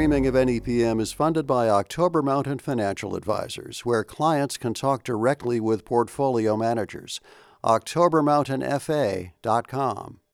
streaming of NEPM is funded by October Mountain Financial Advisors, where clients can talk directly with portfolio managers. OctoberMountainFA.com.